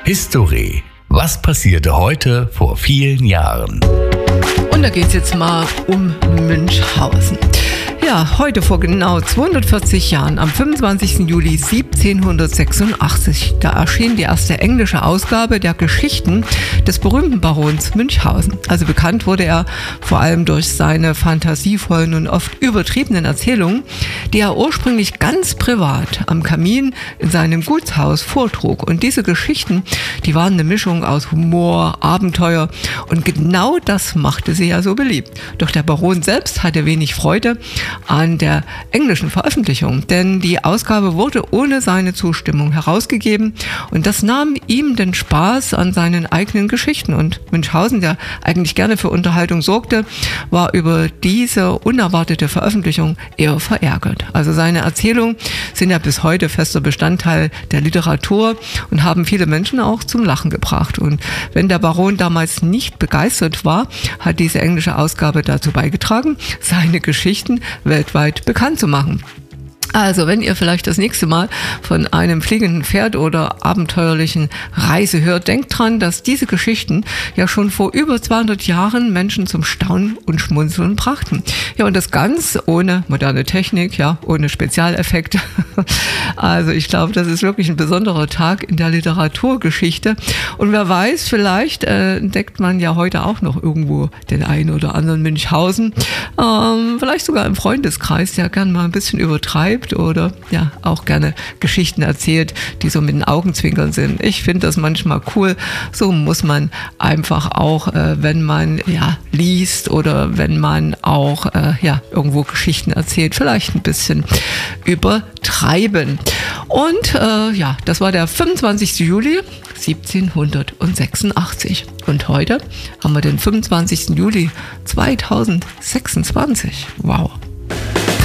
History. Was passierte heute vor vielen Jahren? Und da geht es jetzt mal um Münchhausen. Ja, heute vor genau 240 Jahren, am 25. Juli 1786, da erschien die erste englische Ausgabe der Geschichten des berühmten Barons Münchhausen. Also bekannt wurde er vor allem durch seine fantasievollen und oft übertriebenen Erzählungen, die er ursprünglich ganz privat am Kamin in seinem Gutshaus vortrug. Und diese Geschichten, die waren eine Mischung aus Humor, Abenteuer und genau das machte sie ja so beliebt. Doch der Baron selbst hatte wenig Freude an der englischen Veröffentlichung, denn die Ausgabe wurde ohne seine Zustimmung herausgegeben und das nahm ihm den Spaß an seinen eigenen Geschichten. Und Münchhausen, der eigentlich gerne für Unterhaltung sorgte, war über diese unerwartete Veröffentlichung eher verärgert. Also seine Erzählungen sind ja bis heute fester Bestandteil der Literatur und haben viele Menschen auch zum Lachen gebracht. Und wenn der Baron damals nicht begeistert war, hat diese englische Ausgabe dazu beigetragen, seine Geschichten weltweit bekannt zu machen. Also, wenn ihr vielleicht das nächste Mal von einem fliegenden Pferd oder abenteuerlichen Reise hört, denkt dran, dass diese Geschichten ja schon vor über 200 Jahren Menschen zum Staunen und Schmunzeln brachten. Ja, und das ganz ohne moderne Technik, ja, ohne Spezialeffekte. Also, ich glaube, das ist wirklich ein besonderer Tag in der Literaturgeschichte. Und wer weiß, vielleicht entdeckt man ja heute auch noch irgendwo den einen oder anderen Münchhausen. Vielleicht sogar im Freundeskreis, der gern mal ein bisschen übertreibt oder ja auch gerne Geschichten erzählt, die so mit den Augenzwinkern sind. Ich finde das manchmal cool. So muss man einfach auch, wenn man ja liest oder wenn man auch irgendwo Geschichten erzählt, vielleicht ein bisschen übertreiben. Und das war der 25. Juli 1786. Und heute haben wir den 25. Juli 2026. Wow.